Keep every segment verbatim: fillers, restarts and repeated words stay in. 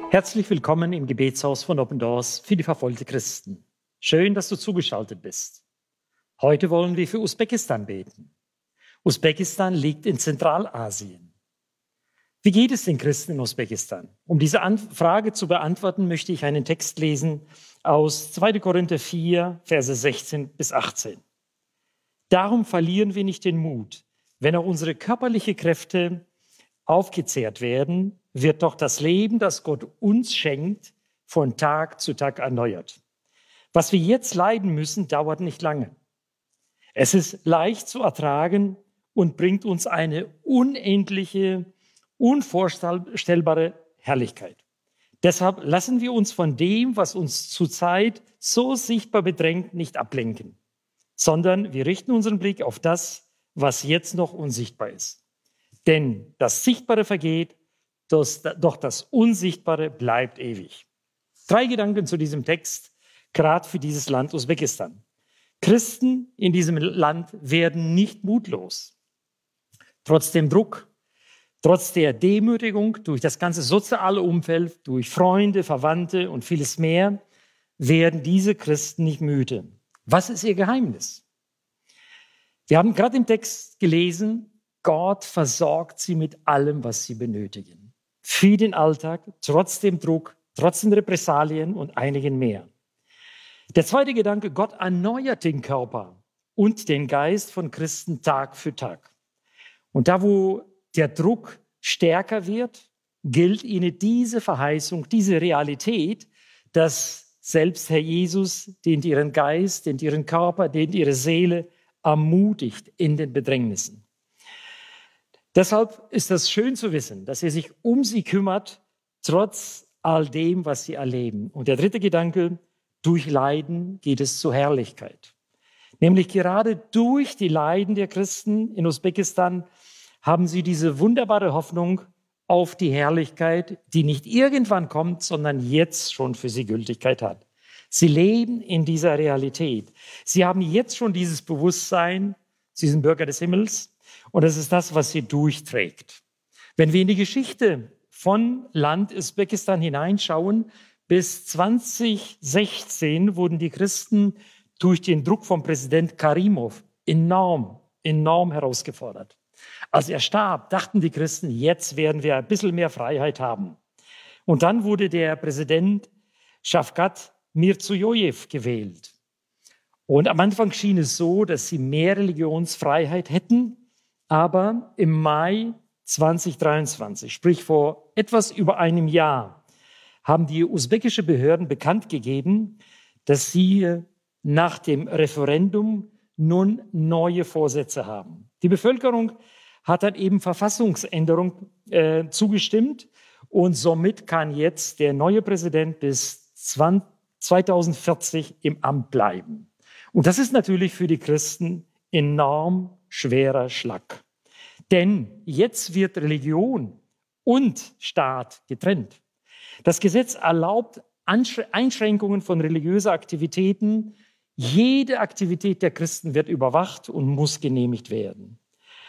Herzlich willkommen im Gebetshaus von Open Doors für die verfolgten Christen. Schön, dass du zugeschaltet bist. Heute wollen wir für Usbekistan beten. Usbekistan liegt in Zentralasien. Wie geht es den Christen in Usbekistan? Um diese Frage zu beantworten, möchte ich einen Text lesen aus zweiter Korinther vier, Verse sechzehn bis achtzehn. Darum verlieren wir nicht den Mut. Wenn auch unsere körperlichen Kräfte aufgezehrt werden, wird doch das Leben, das Gott uns schenkt, von Tag zu Tag erneuert. Was wir jetzt leiden müssen, dauert nicht lange. Es ist leicht zu ertragen und bringt uns eine unendliche, unvorstellbare Herrlichkeit. Deshalb lassen wir uns von dem, was uns zurzeit so sichtbar bedrängt, nicht ablenken, sondern wir richten unseren Blick auf das, was jetzt noch unsichtbar ist. Denn das Sichtbare vergeht, doch das Unsichtbare bleibt ewig. Drei Gedanken zu diesem Text, gerade für dieses Land Usbekistan. Christen in diesem Land werden nicht mutlos. Trotz dem Druck, trotz der Demütigung durch das ganze soziale Umfeld, durch Freunde, Verwandte und vieles mehr, werden diese Christen nicht müde. Was ist ihr Geheimnis? Wir haben gerade im Text gelesen, Gott versorgt sie mit allem, was sie benötigen. Für den Alltag, trotz dem Druck, trotz den Repressalien und einigen mehr. Der zweite Gedanke, Gott erneuert den Körper und den Geist von Christen Tag für Tag. Und da, wo der Druck stärker wird, gilt ihnen diese Verheißung, diese Realität, dass selbst Herr Jesus, den ihren Geist, den ihren Körper, den ihre Seele ermutigt in den Bedrängnissen. Deshalb ist es schön zu wissen, dass er sich um sie kümmert, trotz all dem, was sie erleben. Und der dritte Gedanke, durch Leiden geht es zur Herrlichkeit. Nämlich gerade durch die Leiden der Christen in Usbekistan haben sie diese wunderbare Hoffnung auf die Herrlichkeit, die nicht irgendwann kommt, sondern jetzt schon für sie Gültigkeit hat. Sie leben in dieser Realität. Sie haben jetzt schon dieses Bewusstsein, sie sind Bürger des Himmels. Und das ist das, was sie durchträgt. Wenn wir in die Geschichte von Land Usbekistan hineinschauen, bis zwanzig sechzehn wurden die Christen durch den Druck von Präsident Karimov enorm, enorm herausgefordert. Als er starb, dachten die Christen, jetzt werden wir ein bisschen mehr Freiheit haben. Und dann wurde der Präsident Shavkat Mirziyoyev gewählt. Und am Anfang schien es so, dass sie mehr Religionsfreiheit hätten. Aber im Mai zweitausenddreiundzwanzig, sprich vor etwas über einem Jahr, haben die usbekischen Behörden bekannt gegeben, dass sie nach dem Referendum nun neue Vorsätze haben. Die Bevölkerung hat dann eben Verfassungsänderung äh, zugestimmt und somit kann jetzt der neue Präsident bis zweitausendvierzig im Amt bleiben. Und das ist natürlich für die Christen enorm schwerer Schlag. Denn jetzt wird Religion und Staat getrennt. Das Gesetz erlaubt Einschränkungen von religiösen Aktivitäten. Jede Aktivität der Christen wird überwacht und muss genehmigt werden.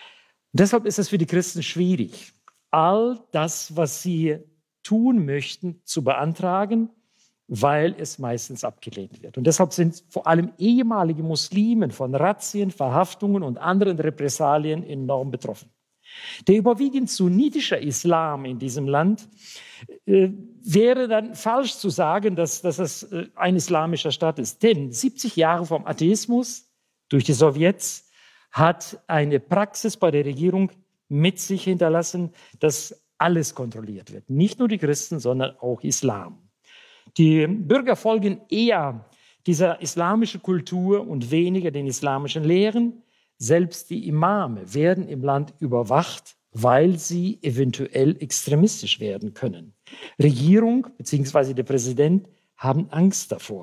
Und deshalb ist es für die Christen schwierig, all das, was sie tun möchten, zu beantragen, weil es meistens abgelehnt wird. Und deshalb sind vor allem ehemalige Muslimen von Razzien, Verhaftungen und anderen Repressalien enorm betroffen. Der überwiegend sunnitische Islam in diesem Land äh, wäre dann falsch zu sagen, dass, dass es äh, ein islamischer Staat ist. Denn siebzig Jahre vom Atheismus durch die Sowjets hat eine Praxis bei der Regierung mit sich hinterlassen, dass alles kontrolliert wird. Nicht nur die Christen, sondern auch Islam. Die Bürger folgen eher dieser islamischen Kultur und weniger den islamischen Lehren. Selbst die Imame werden im Land überwacht, weil sie eventuell extremistisch werden können. Regierung bzw. der Präsident haben Angst davor.